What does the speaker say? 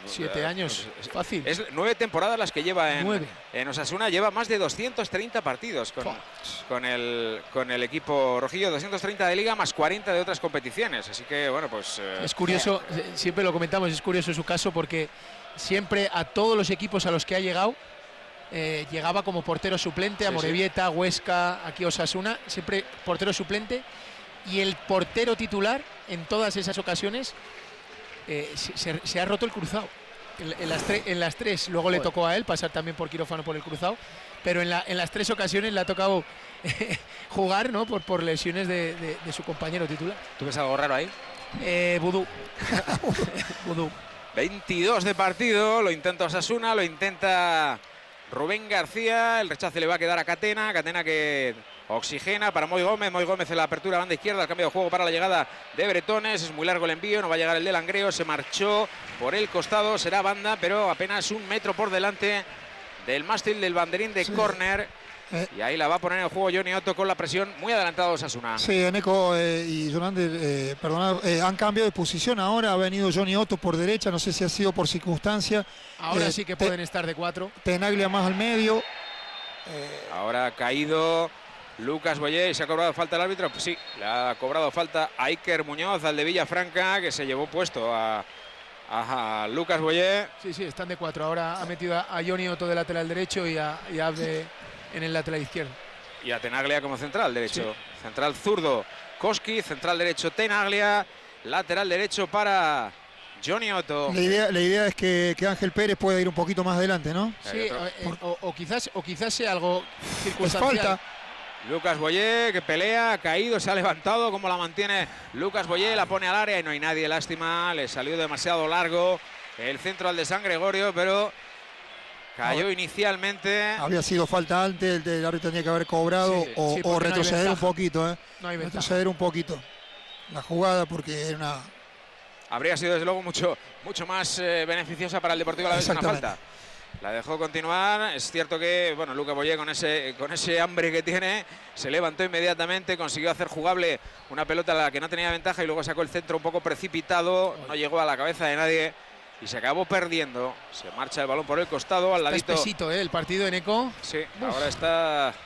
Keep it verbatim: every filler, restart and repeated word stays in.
Siete eh, años, pues, fácil. Es nueve temporadas las que lleva en, nueve. en Osasuna, lleva más de doscientos treinta partidos con, con, el, con el equipo rojillo, doscientos treinta de liga más cuarenta de otras competiciones, así que bueno, pues... Eh, es curioso, eh. siempre lo comentamos, es curioso su caso porque siempre a todos los equipos a los que ha llegado, eh, llegaba como portero suplente, a sí, Morevieta, sí. Huesca, aquí Osasuna, siempre portero suplente, y el portero titular en todas esas ocasiones eh, se, se, se ha roto el cruzado. En, en, las en las tres, luego Joder. le tocó a él pasar también por quirófano por el cruzado, pero en, la, en las tres ocasiones le ha tocado eh, jugar, ¿no? por, por lesiones de, de, de su compañero titular. ¿Tú ves algo raro ahí? Eh, vudú. Vudú. veintidós de partido, lo intenta Osasuna, lo intenta Rubén García, el rechace le va a quedar a Catena, Catena que oxigena para Moy Gómez, Moy Gómez en la apertura, banda izquierda, el cambio de juego para la llegada de Bretones, es muy largo el envío, no va a llegar el de Langreo, se marchó por el costado, será banda, pero apenas un metro por delante del mástil del banderín de sí. córner. Eh. Y ahí la va a poner en el juego Johnny Otto con la presión muy adelantado Osasuna. Sí, Eneco eh, y Jonander eh, perdonad, eh, han cambiado de posición ahora, ha venido Johnny Otto por derecha, no sé si ha sido por circunstancia. Ahora eh, sí que pueden estar de cuatro. Tenaglia más al medio. Eh. Ahora ha caído Lucas Boyé y se ha cobrado falta el árbitro. Pues sí, le ha cobrado falta a Iker Muñoz, al de Villafranca, que se llevó puesto a, a, a Lucas Boyé. Sí, sí, están de cuatro. Ahora ha metido a Johnny Otto de lateral derecho y a, y a de, en el lateral izquierdo. Y a Tenaglia como central derecho. Sí. Central zurdo Koski, central derecho Tenaglia, lateral derecho para Johnny Otto. La idea, la idea es que, que Ángel Pérez pueda ir un poquito más adelante, ¿no? Sí, o, o, o, quizás, o quizás sea algo circunstancial. Falta. Lucas Boyé que pelea, ha caído, se ha levantado, como la mantiene Lucas Boyé, la pone al área y no hay nadie, lástima, le salió demasiado largo el centro al de San Gregorio, pero cayó no, inicialmente. Había sido falta antes, el, el árbitro tenía que haber cobrado sí, o, sí, o retroceder no un poquito, ¿eh? No hay retroceder un poquito la jugada porque era una... Habría sido desde luego mucho, mucho más eh, beneficiosa para el Deportivo a la vez una falta. La dejó continuar, es cierto que, bueno, Lucas Boyé con ese, con ese hambre que tiene, se levantó inmediatamente, consiguió hacer jugable una pelota a la que no tenía ventaja y luego sacó el centro un poco precipitado, no llegó a la cabeza de nadie y se acabó perdiendo. Se marcha el balón por el costado, al ladito. Está espesito, ¿eh? El partido en Eco. Sí, Uf. ahora está